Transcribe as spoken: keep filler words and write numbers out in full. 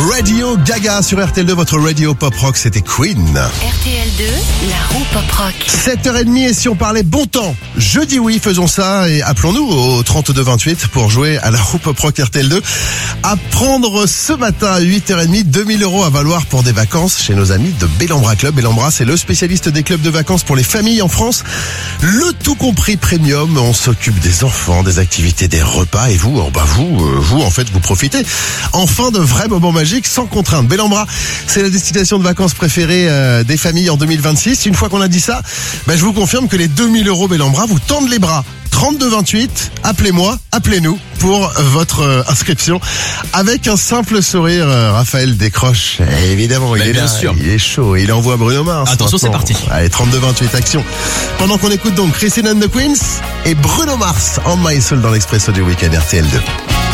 Radio Gaga sur R T L deux, votre radio pop rock, c'était Queen. R T L deux, la roue pop rock. sept heures trente et si on parlait bon temps, je dis oui, faisons ça et appelons-nous au trente-deux vingt-huit pour jouer à la roue pop rock R T L deux. À prendre ce matin à huit heures trente, deux mille euros à valoir pour des vacances chez nos amis de Bellambra Club. Bellambra, c'est le spécialiste des clubs de vacances pour les familles en France. Le tout compris premium, on s'occupe des enfants, des activités, des repas et vous, oh bah vous, euh, vous en fait vous profitez enfin de vrais moments magiques sans contrainte. Bellambra, c'est la destination de vacances préférée euh, des familles en deux mille vingt-six. Une fois qu'on a dit ça, bah, je vous confirme que les deux mille euros Bellambra vous tendent les bras. trente-deux vingt-huit, appelez-moi, appelez-nous pour votre euh, inscription. Avec un simple sourire, euh, Raphaël décroche. Et évidemment, il Mais est bien là, sûr. il est chaud, il envoie Bruno Mars. Attention, maintenant. c'est parti. Allez, trente-deux vingt-huit, action. Pendant qu'on écoute donc Christine and the Queens et Bruno Mars, On My Soul dans l'Expresso du Week-end R T L deux.